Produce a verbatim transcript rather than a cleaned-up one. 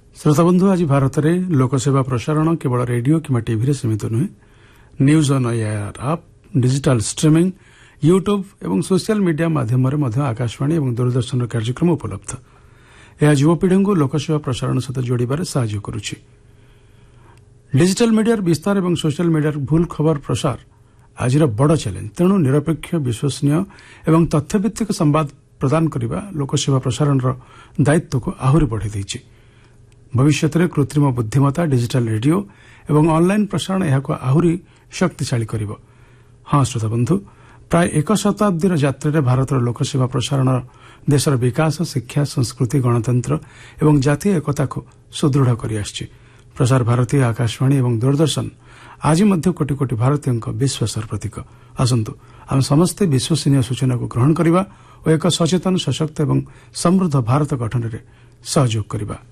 श्रोताबंधु आज भारत में लोकसेवा प्रसारण केवल रेडियो कि टीवी सीमित नुहे न्यूज ऑन एयर आप डिजिटल स्ट्रीमिंग यूट्यूब और सोशल मीडिया माध्यम आकाशवाणी और दूरदर्शन कार्यक्रम उपलब्ध यह युवपीढ़ी को लोकसेवा प्रसारण सहित जोड़बार साहाय्य करुछि। डिजिटल मीडिया विस्तार और सोशल मीडिया भूल खबर प्रसार आज बड़ चैलेंज तेणु निरपेक्ष विश्वसनीय और तथ्यभित्तिक संवाद प्रदान करने लोकसेवा प्रसारण दायित्व को आहरी बढ़ाई देछि। भविष्य में कृत्रिम बुद्धिमत्ता डिजिटल रेडियो और ऑनलाइन प्रसारण यह आहरी शक्तिशाली करिब। हाँ श्रोता बंधु, प्राय एक शताब्दीर यात्रा भारत लोकसेवा प्रसारण देशर विकास शिक्षा संस्कृति गणतंत्र और जातीय एकता को सुदृढ़ कर प्रसार भारती आकाशवाणी और दूरदर्शन आज मध्य कोटी कोटी भारतीयों विश्वासर प्रतीक। आसतु आम समस्ते विश्वसनीय सूचना को ग्रहण करवा और एक सचेतन सशक्त और समृद्ध भारत गठन में सहयोग करवा।